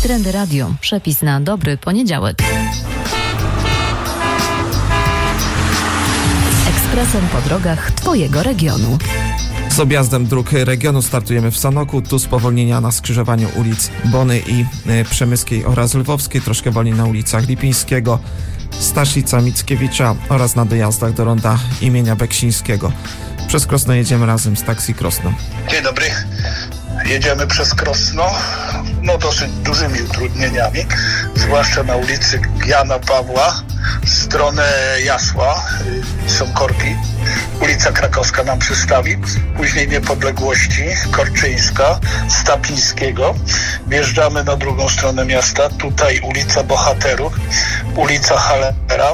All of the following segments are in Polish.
Trendy Radio. Przepis na dobry poniedziałek. Ekspresem po drogach Twojego regionu. Z objazdem dróg regionu startujemy w Sanoku. Tu spowolnienia na skrzyżowaniu ulic Bony i Przemyskiej oraz Lwowskiej. Troszkę wolniej na ulicach Lipińskiego, Staszica, Mickiewicza oraz na dojazdach do ronda imienia Beksińskiego. Przez Krosno jedziemy razem z Taxi Krosno. Dzień dobry. Jedziemy przez Krosno, dosyć dużymi utrudnieniami, zwłaszcza na ulicy Jana Pawła, w stronę Jasła, są korki. Ulica Krakowska nam przystawi, później Niepodległości, Korczyńska, Stapińskiego. Wjeżdżamy na drugą stronę miasta, tutaj ulica Bohaterów, ulica Halera,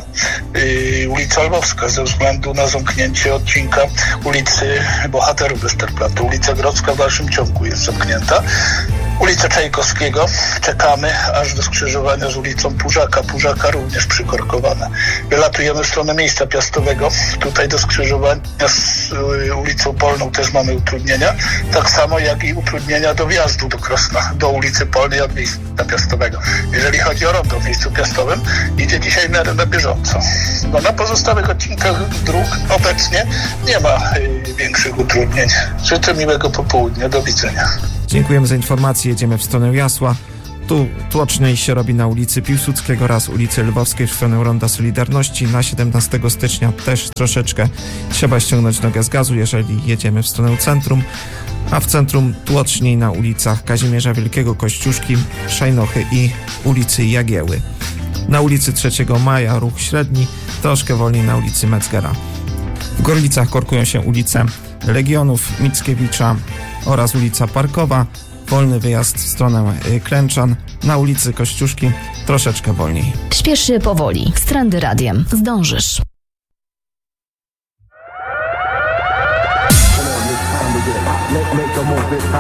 ulica Lwowska ze względu na zamknięcie odcinka ulicy Bohaterów Westerplatte. Ulica Grodzka w dalszym ciągu jest zamknięta. Ulica Czajkowskiego, czekamy aż do skrzyżowania z ulicą Pużaka również przykorkowana. Wylatujemy w stronę miejsca Piastowego, tutaj do skrzyżowania z ulicą Polną też mamy utrudnienia, tak samo jak i utrudnienia do wjazdu do Krosna, do ulicy Polnej od miejsca Piastowego. Jeżeli chodzi o rondo w miejscu Piastowym, idzie dzisiaj na bieżąco. Na pozostałych odcinkach dróg obecnie nie ma większych utrudnień. Życzę miłego popołudnia, do widzenia. Dziękujemy za informację. Jedziemy w stronę Jasła. Tu tłoczniej się robi na ulicy Piłsudskiego oraz ulicy Lwowskiej w stronę Ronda Solidarności. Na 17 stycznia też troszeczkę trzeba ściągnąć nogę z gazu, jeżeli jedziemy w stronę centrum. A w centrum tłoczniej na ulicach Kazimierza Wielkiego, Kościuszki, Szajnochy i ulicy Jagieły. Na ulicy 3 Maja ruch średni, troszkę wolniej na ulicy Metzgera. W Gorlicach korkują się ulice Legionów, Mickiewicza oraz ulica Parkowa. Wolny wyjazd w stronę Klęczan. Na ulicy Kościuszki troszeczkę wolniej. Śpiesz się powoli. Z Trendy Radiem zdążysz.